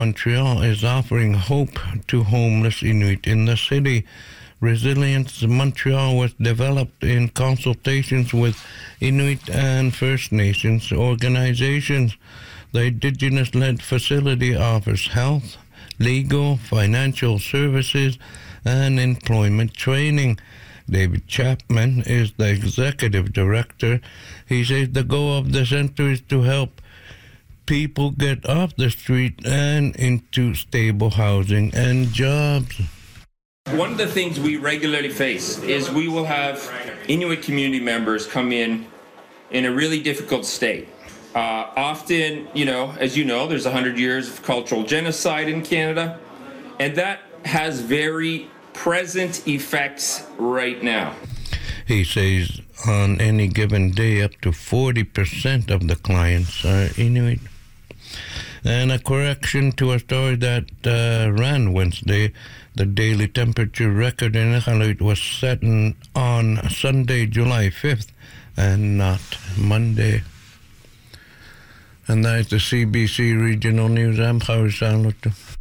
Montreal is offering hope to homeless Inuit in the city. Resilience Montreal was developed in consultations with Inuit and First Nations organizations. The Indigenous-led facility offers health, legal, financial services, and employment training. David Chapman is the executive director. He says the goal of the center is to help people get off the street and into stable housing and jobs. One of the things we regularly face is we will have Inuit community members come in a really difficult state. Often, as you know, there's 100 years of cultural genocide in Canada, and that has very present effects right now. He says on any given day, up to 40% of the clients are Inuit. And a correction to a story that ran Wednesday, the daily temperature record in Iqaluit was set on Sunday, July 5th, and not Monday. And that is the CBC Regional News. I'm Khawi Saluto.